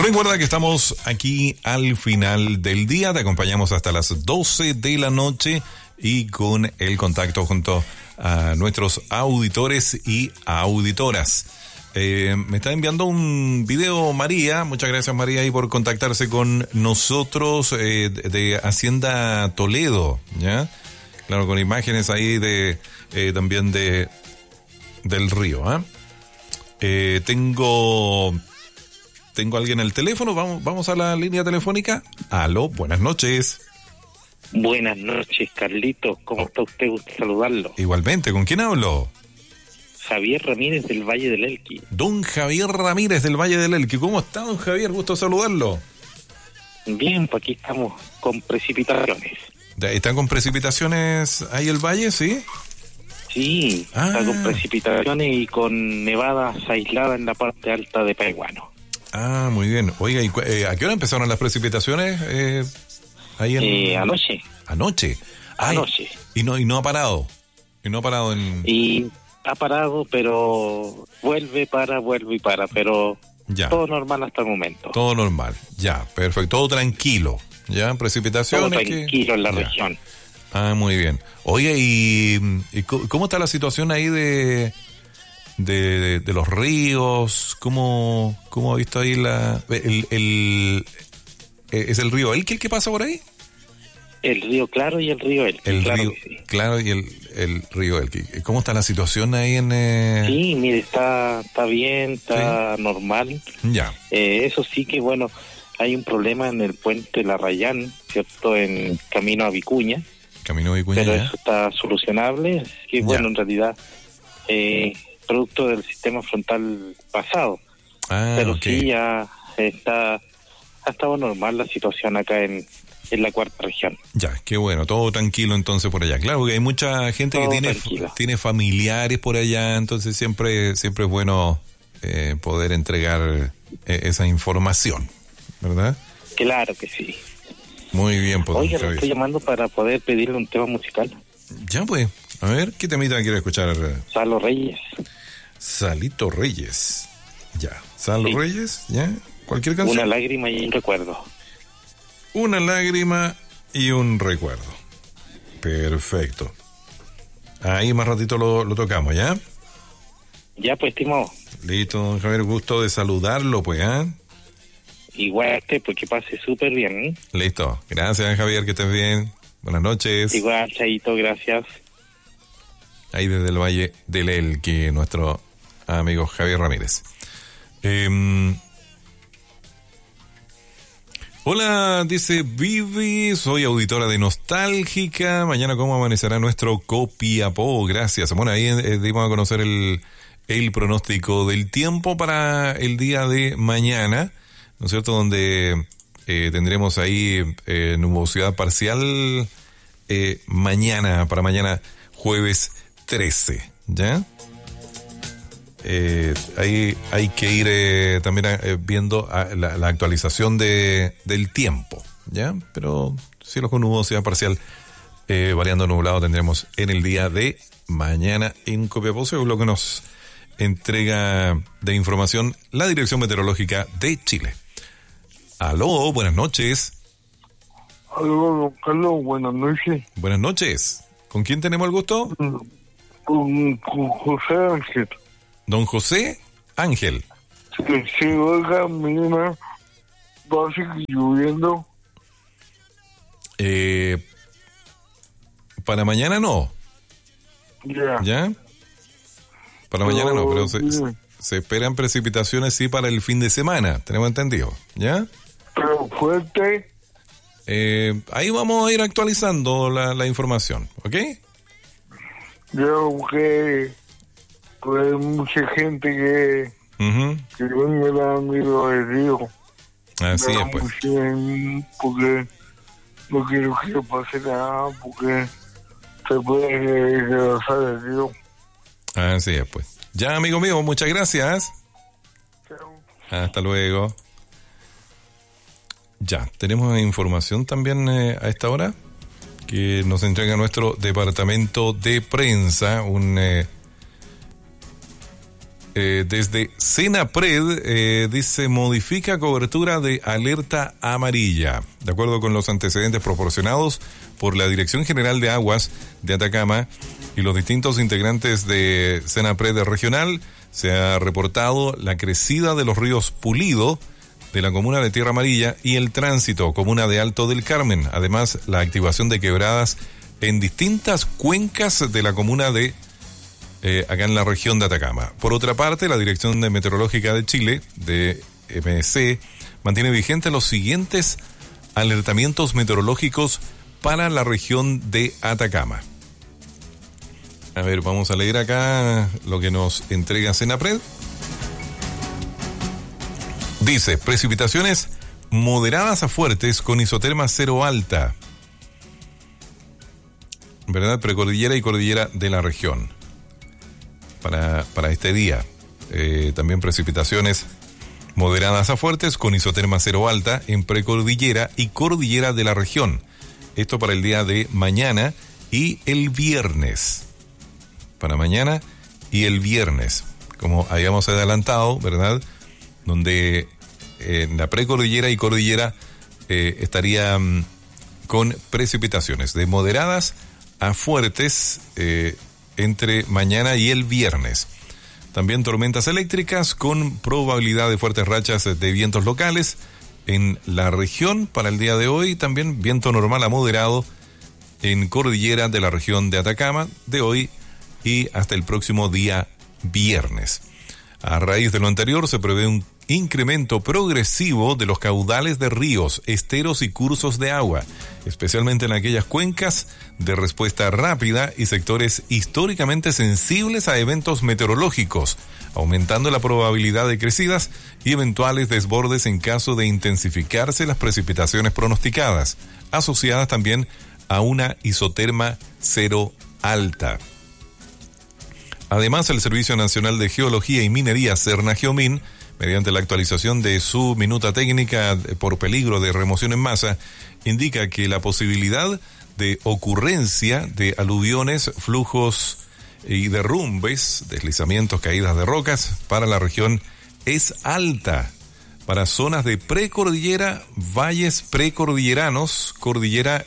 Recuerda que estamos aquí al final del día, te acompañamos hasta las 12 de la noche y con el contacto junto a nuestros auditores y auditoras. Me está enviando un video María, muchas gracias María ahí por contactarse con nosotros de Hacienda Toledo, ¿ya? Claro, con imágenes ahí de también del río, ¿ah? Tengo a alguien en el teléfono, vamos a la línea telefónica. Aló, buenas noches. Buenas noches, Carlitos, ¿cómo está usted? Gusto saludarlo. Igualmente, ¿con quién hablo? Javier Ramírez del Valle del Elqui. Don Javier Ramírez del Valle del Elqui, ¿cómo está, don Javier? Gusto saludarlo. Bien, pues aquí estamos con precipitaciones. ¿Están con precipitaciones ahí el valle, sí? Sí, está con precipitaciones y con nevadas aisladas en la parte alta de Peguano. Ah, muy bien. Oiga, ¿a qué hora empezaron las precipitaciones? Ahí en... Anoche. ¿Anoche? Anoche. Y no ha parado. Y no ha parado en... Y ha parado, pero vuelve y para, pero ya. Todo normal hasta el momento. Todo normal, ya, perfecto. Todo tranquilo, ¿ya? Precipitaciones. Todo tranquilo en la región. Ah, muy bien. Oye, ¿y cómo está la situación ahí de los ríos? ¿Cómo ha visto ahí es el río Elqui el que pasa por ahí? El río Claro y el río Elqui. El claro río sí. Claro y el río Elqui. ¿Cómo está la situación ahí en...? Sí, mire, está bien, está ¿sí? Normal. Ya. Eso sí que, bueno, hay un problema en el puente La Rayán, ¿cierto? En camino a Vicuña. Camino a Vicuña, pero ya. eso está solucionable. Así que, bueno, en realidad, producto del sistema frontal pasado. Ah, pero okay. sí, ya ha estado normal la situación acá en la cuarta región. Ya, qué bueno, todo tranquilo entonces por allá. Claro que hay mucha gente todo que tiene familiares por allá, entonces siempre es bueno poder entregar esa información, ¿verdad? Claro que sí. Muy bien, pues. Oiga, le estoy llamando para poder pedirle un tema musical. Ya, pues. A ver, ¿qué temita quiere escuchar? Salo Reyes. Salito Reyes. Ya. Salo Reyes, ¿ya? ¿Cualquier canción? Una lágrima y un recuerdo. Una lágrima y un recuerdo. Perfecto. Ahí más ratito lo tocamos, ¿ya? Ya, pues, estimado. Listo, don Javier, gusto de saludarlo, pues, ¿ah? Igual, pues que pase súper bien, ¿eh? Listo. Gracias, Javier, que estés bien. Buenas noches. Igual, Chaito, gracias. Ahí desde el Valle del Elqui, nuestro amigo Javier Ramírez. Hola, dice Vivi, soy auditora de Nostálgica. Mañana, ¿cómo amanecerá nuestro Copiapó? Gracias. Bueno, ahí dimos a conocer el pronóstico del tiempo para el día de mañana, ¿no es cierto? Donde tendremos ahí nubosidad parcial para mañana jueves 13, ¿ya? Ahí hay que ir también viendo la actualización del tiempo, ¿ya? Pero cielos con nubosidad parcial variando nublado tendremos en el día de mañana en Copiapó, según lo que nos entrega de información la Dirección Meteorológica de Chile. Aló, buenas noches. Aló, Carlos, buenas noches. Buenas noches. ¿Con quién tenemos el gusto? Con José Ángel. Don José Ángel. Sí, oiga, mañana va a seguir lloviendo. Para mañana no. ¿Ya? Para mañana no, pero se esperan precipitaciones sí para el fin de semana, tenemos entendido, ¿ya? Pero fuerte. Ahí vamos a ir actualizando la información, ¿ok? Yo que pues hay mucha gente que me da miedo al río. Así es, pues. Porque no quiero que pase nada, porque se puede rebasar el río. Así es, pues. Ya, amigo mío, muchas gracias. Chao. Hasta luego. Ya, tenemos información también a esta hora que nos entrega nuestro departamento de prensa, Desde Senapred dice modifica cobertura de alerta amarilla. De acuerdo con los antecedentes proporcionados por la Dirección General de Aguas de Atacama y los distintos integrantes de Senapred regional, se ha reportado la crecida de los ríos Pulido de la comuna de Tierra Amarilla y el Tránsito, comuna de Alto del Carmen. Además, la activación de quebradas en distintas cuencas de la comuna de acá en la región de Atacama. Por otra parte, la Dirección Meteorológica de Chile, de MC, mantiene vigentes los siguientes alertamientos meteorológicos para la región de Atacama. A ver, vamos a leer acá lo que nos entrega Senapred. Dice, precipitaciones moderadas a fuertes con isoterma cero alta, ¿verdad? Precordillera y cordillera de la región. Para este día. También precipitaciones moderadas a fuertes con isoterma cero alta en precordillera y cordillera de la región. Esto para el día de mañana y el viernes. Para mañana y el viernes. Como habíamos adelantado, ¿verdad? Donde en la precordillera y cordillera estaría con precipitaciones de moderadas a fuertes entre mañana y el viernes. También tormentas eléctricas con probabilidad de fuertes rachas de vientos locales en la región para el día de hoy. También viento normal a moderado en cordillera de la región de Atacama de hoy y hasta el próximo día viernes. A raíz de lo anterior se prevé un incremento progresivo de los caudales de ríos, esteros y cursos de agua, especialmente en aquellas cuencas de respuesta rápida y sectores históricamente sensibles a eventos meteorológicos, aumentando la probabilidad de crecidas y eventuales desbordes en caso de intensificarse las precipitaciones pronosticadas, asociadas también a una isoterma cero alta. Además, el Servicio Nacional de Geología y Minería, Serna-Geomin, mediante la actualización de su minuta técnica por peligro de remoción en masa, indica que la posibilidad de ocurrencia de aluviones, flujos y derrumbes, deslizamientos, caídas de rocas para la región es alta. Para zonas de precordillera, valles precordilleranos, cordillera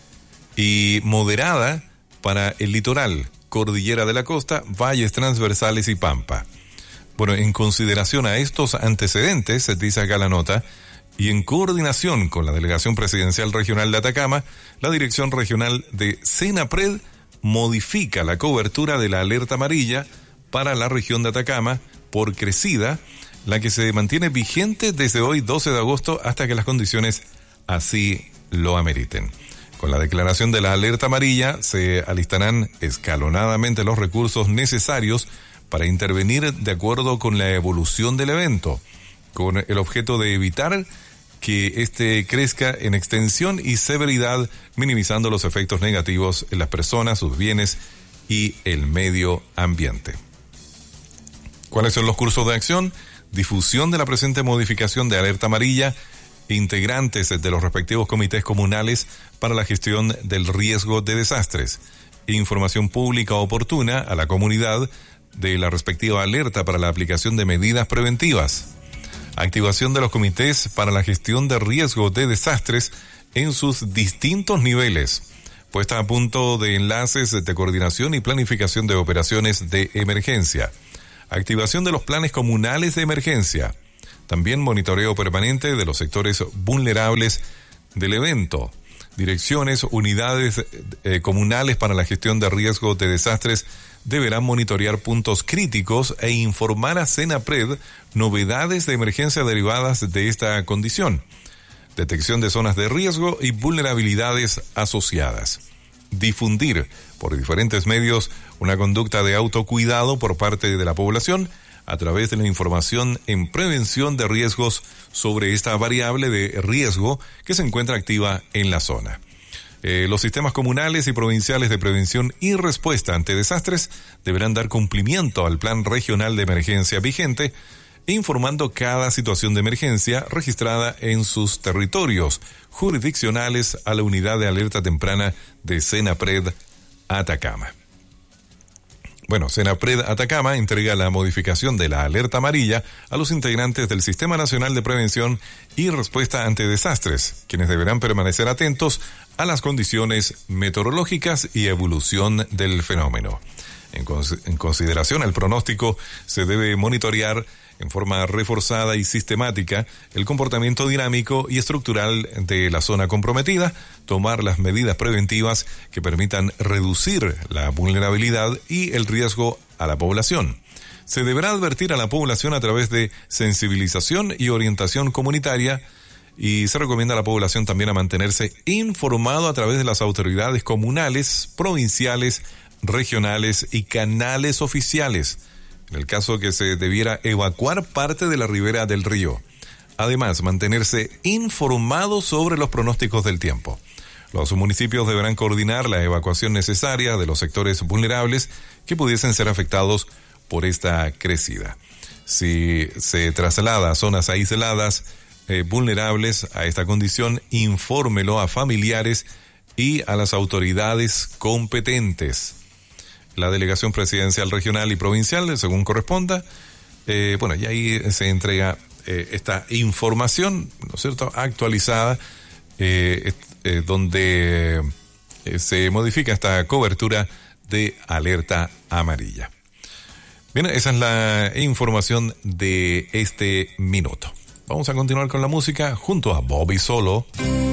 y moderada para el litoral, cordillera de la costa, valles transversales y pampa. Bueno, en consideración a estos antecedentes, se dice acá la nota, y en coordinación con la Delegación Presidencial Regional de Atacama, la Dirección Regional de Senapred modifica la cobertura de la alerta amarilla para la región de Atacama por crecida, la que se mantiene vigente desde hoy 12 de agosto hasta que las condiciones así lo ameriten. Con la declaración de la alerta amarilla se alistarán escalonadamente los recursos necesarios para intervenir de acuerdo con la evolución del evento, con el objeto de evitar que este crezca en extensión y severidad, minimizando los efectos negativos en las personas, sus bienes y el medio ambiente. ¿Cuáles son los cursos de acción? Difusión de la presente modificación de alerta amarilla, integrantes de los respectivos comités comunales para la gestión del riesgo de desastres, información pública oportuna a la comunidad de la respectiva alerta para la aplicación de medidas preventivas, activación de los comités para la gestión de riesgo de desastres en sus distintos niveles, puesta a punto de enlaces de coordinación y planificación de operaciones de emergencia, activación de los planes comunales de emergencia, también monitoreo permanente de los sectores vulnerables del evento, direcciones, unidades comunales para la gestión de riesgo de desastres deberán monitorear puntos críticos e informar a Senapred novedades de emergencia derivadas de esta condición, detección de zonas de riesgo y vulnerabilidades asociadas. Difundir por diferentes medios una conducta de autocuidado por parte de la población a través de la información en prevención de riesgos sobre esta variable de riesgo que se encuentra activa en la zona. Los sistemas comunales y provinciales de prevención y respuesta ante desastres deberán dar cumplimiento al plan regional de emergencia vigente, informando cada situación de emergencia registrada en sus territorios jurisdiccionales a la unidad de alerta temprana de Senapred Atacama. Bueno, Senapred Atacama entrega la modificación de la alerta amarilla a los integrantes del Sistema Nacional de Prevención y Respuesta ante Desastres, quienes deberán permanecer atentos a las condiciones meteorológicas y evolución del fenómeno. En consideración al pronóstico, se debe monitorear en forma reforzada y sistemática el comportamiento dinámico y estructural de la zona comprometida, tomar las medidas preventivas que permitan reducir la vulnerabilidad y el riesgo a la población. Se deberá advertir a la población a través de sensibilización y orientación comunitaria, y se recomienda a la población también a mantenerse informado a través de las autoridades comunales, provinciales, regionales y canales oficiales, en el caso que se debiera evacuar parte de la ribera del río. Además, mantenerse informado sobre los pronósticos del tiempo. Los municipios deberán coordinar la evacuación necesaria de los sectores vulnerables que pudiesen ser afectados por esta crecida. Si se traslada a zonas aisladas vulnerables a esta condición, infórmelo a familiares y a las autoridades competentes. La delegación presidencial regional y provincial, según corresponda, y ahí se entrega esta información, ¿no es cierto?, actualizada, donde se modifica esta cobertura de alerta amarilla. Bien, esa es la información de este minuto. Vamos a continuar con la música junto a Bobby Solo.